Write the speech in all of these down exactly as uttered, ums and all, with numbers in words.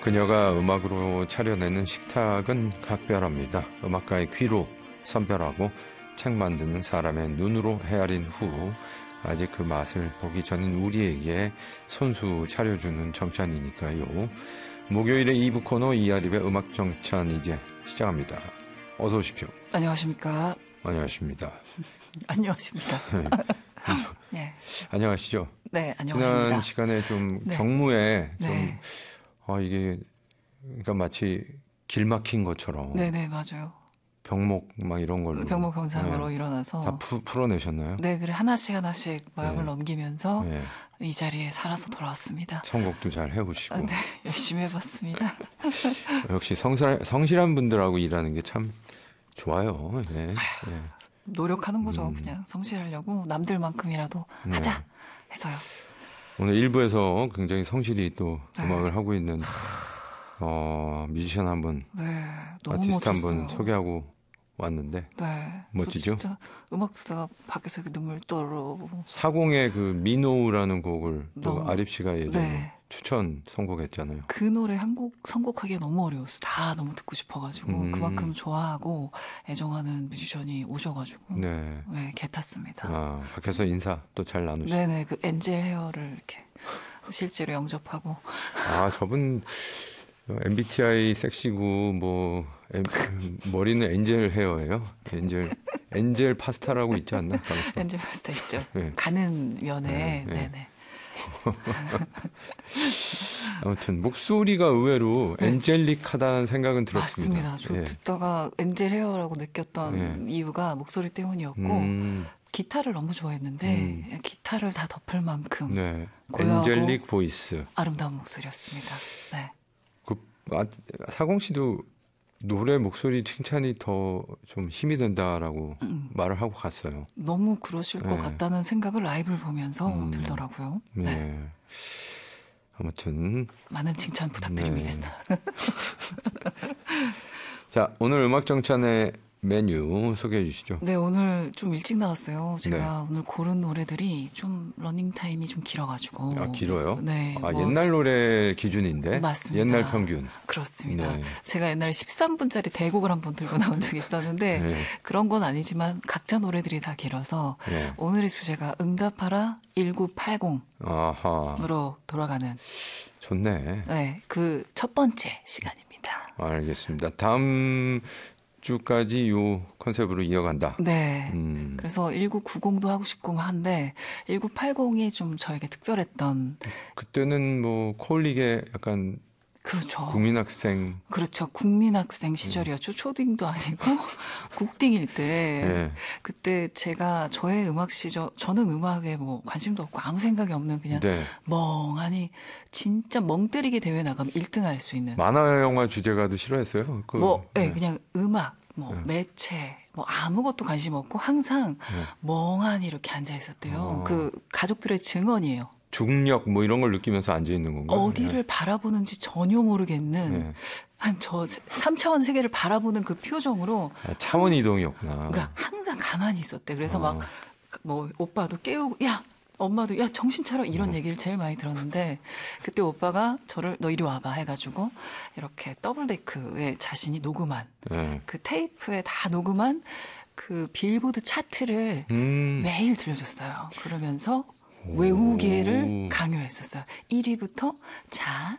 그녀가 음악으로 차려내는 식탁은 각별합니다. 음악가의 귀로 선별하고 책 만드는 사람의 눈으로 헤아린 후 아직 그 맛을 보기 전인 우리에게 손수 차려주는 정찬이니까요. 목요일의 이 부 코너 이아립의 음악 정찬 이제 시작합니다. 어서 오십시오. 안녕하십니까. 안녕하십니다. 안녕하십니다. 네. 안녕하시죠. 네, 안녕하십니다. 지난 시간에 좀 네. 경무에 좀 네. 아, 이게 그러니까 마치 길 막힌 것처럼 네네, 맞아요. 병목 막 이런 걸로 병목 병상으로 네. 일어나서 다 푸, 풀어내셨나요? 네, 그래 하나씩 하나씩 마음을 네. 넘기면서 네. 이 자리에 살아서 돌아왔습니다. 선곡도 잘 해오시고 아, 네, 열심히 해봤습니다. 역시 성실, 성실한 분들하고 일하는 게 참 좋아요. 네. 아휴, 네. 노력하는 거죠. 음. 그냥 성실하려고 남들만큼이라도 네. 하자 해서요. 오늘 일 부에서 굉장히 성실히 또 네. 음악을 하고 있는 어, 뮤지션 한 분, 네, 너무 아티스트 한 멋졌어요. 분 소개하고 왔는데 네, 멋지죠? 저 진짜 음악 듣다가 밖에서 이렇게 눈물 떨어오고. 사공의 그 미노우라는 곡을 또 너무- 아립 씨가 예전에 네. 추천 선곡했잖아요. 그 노래 한 곡 선곡하기가 너무 어려웠어. 다 너무 듣고 싶어가지고 음. 그만큼 좋아하고 애정하는 뮤지션이 오셔가지고 네, 네. 개 탔습니다. 아, 밖에서 인사 또 잘 나누시죠. 네네, 그 엔젤 헤어를 이렇게 실제로 영접하고. 아, 저분 엠비티아이 섹시고 뭐 엠, 머리는 엔젤 헤어예요. 엔젤 엔젤 파스타라고 있지 않나? 당시에. 엔젤 파스타 있죠. 네. 가는 면에 네, 네. 네네. 아무튼 목소리가 의외로 네. 엔젤릭하다는 생각은 들었습니다. 맞습니다. 저 예. 듣다가 엔젤 헤어라고 느꼈던 예. 이유가 목소리 때문이었고 음, 기타를 너무 좋아했는데 기타를 다 덮을 만큼 네. 고요하고 엔젤릭 보이스. 아름다운 목소리였습니다. 네. 그 아, 사공 씨도 노래 목소리 칭찬이 더 좀 힘이 된다라고 음. 말을 하고 갔어요. 너무 그러실 것 네. 같다는 생각을 라이브를 보면서 음. 들더라고요. 네. 네. 아무튼 많은 칭찬 부탁드립니다. 네. 자, 오늘 음악 정찬의 메뉴 소개해 주시죠. 네, 오늘 좀 일찍 나왔어요. 제가 오늘 고른 노래들이 좀 러닝 타임이 좀 길어가지고. 아, 길어요? 네. 아, 뭐 옛날 노래 기준인데. 맞습니다. 옛날 평균. 그렇습니다. 네. 제가 옛날에 십삼 분짜리 대곡을 한번 들고 나온 적이 있었는데 네. 그런 건 아니지만 각자 노래들이 다 길어서 네. 오늘의 주제가 응답하라 천구백팔십으로 아하. 돌아가는 좋네. 네, 그 첫 번째 시간입니다. 알겠습니다. 다음 주까지 요 컨셉으로 이어간다. 네. 음. 그래서 천구백구십도 하고 싶고 한데 천구백팔십이 좀 저에게 특별했던. 그때는 뭐 코올릭의 약간 그렇죠. 국민학생. 그렇죠. 국민학생 시절이었죠. 초딩도 아니고 국딩일 때. 네. 그때 제가 저의 음악 시절, 저는 음악에 뭐 관심도 없고 아무 생각이 없는 그냥 네. 멍하니 진짜 멍 때리기 대회 나가면 일 등 할 수 있는. 만화 영화 주제가도 싫어했어요. 그, 뭐, 네, 네. 그냥 음악, 뭐 네. 매체, 뭐 아무것도 관심 없고 항상 네. 멍하니 이렇게 앉아 있었대요. 어. 그 가족들의 증언이에요. 중력 뭐 이런 걸 느끼면서 앉아 있는 건가요? 어디를 바라보는지 전혀 모르겠는 네. 한 저 삼 차원 세계를 바라보는 그 표정으로 아, 차원 이동이었구나. 그러니까 항상 가만히 있었대. 그래서 어. 막 뭐 오빠도 깨우고 야 엄마도 야 정신 차려 이런 어. 얘기를 제일 많이 들었는데 그때 오빠가 저를 너 이리 와봐 해가지고 이렇게 더블데크에 자신이 녹음한 네. 그 테이프에 다 녹음한 그 빌보드 차트를 음. 매일 들려줬어요. 그러면서 오. 외우기를 강요했었어요. 일 위부터 자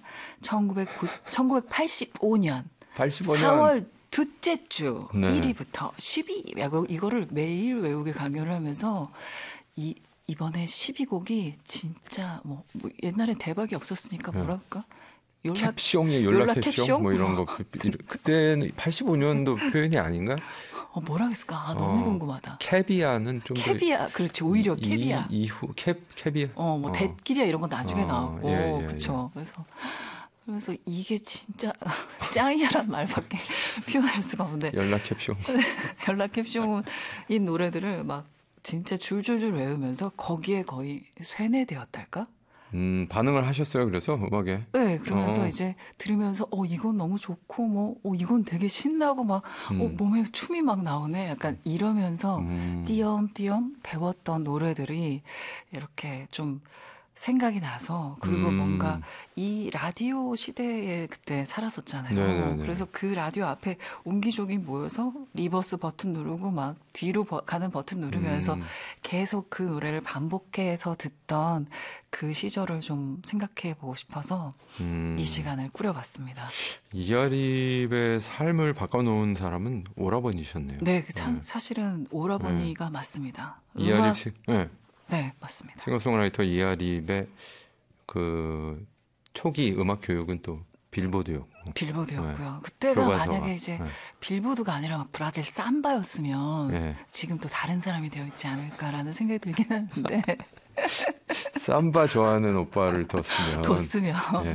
천구백팔십오 년 팔십오 년. 사월 둘째 주 네. 일 위부터 십이 위 이거를 매일 외우게 강요를 하면서 이 이번에 십이 곡이 진짜 뭐, 뭐 옛날에 대박이 없었으니까 네. 뭐랄까 연락 캡숑이 연락, 연락 캡숑? 캡숑? 뭐 이런 거 그때는 팔십오 년도 표현이 아닌가? 어, 뭐라 했을까? 아, 너무 어, 궁금하다. 캐비아는 좀 더 캐비아 그렇지 오히려 이- 캐비아. 이, 이후 캐 캐비아. 어, 뭐, 대끼리야 이런 건 나중에 어, 나왔고, 예, 예, 그쵸. 그래서, 그래서 이게 진짜 짱이야란 말밖에 표현할 수가 없는데, 연락 캡숑. 연락 캡숑인 노래들을 막 진짜 줄줄줄 외우면서 거기에 거의 쇠뇌되었달까? 음, 반응을 하셨어요. 그래서 음악에. 네, 그러면서 어. 이제 들으면서, 어, 이건 너무 좋고, 뭐, 어, 이건 되게 신나고, 막, 음. 어, 몸에 춤이 막 나오네. 약간 이러면서 음. 띄엄띄엄 배웠던 노래들이 이렇게 좀 생각이 나서 그리고 음. 뭔가 이 라디오 시대에 그때 살았었잖아요. 네네네. 그래서 그 라디오 앞에 옹기종기 모여서 리버스 버튼 누르고 막 뒤로 버, 가는 버튼 누르면서 음. 계속 그 노래를 반복해서 듣던 그 시절을 좀 생각해 보고 싶어서 음. 이 시간을 꾸려봤습니다. 이하립의 삶을 바꿔놓은 사람은 오라버니셨네요. 네, 그 참, 사실은 오라버니가 네. 맞습니다. 이하립 음악, 씨, 네. 네, 맞습니다. 싱어송라이터 이하립의 그 초기 음악 교육은 또 빌보드였고. 빌보드였고요. 네. 그때가 교과서가. 만약에 이제 네. 빌보드가 아니라 막 브라질 삼바였으면 네. 지금 또 다른 사람이 되어 있지 않을까라는 생각이 들긴 하는데 삼바 좋아하는 오빠를 뒀으면 뒀으면 예.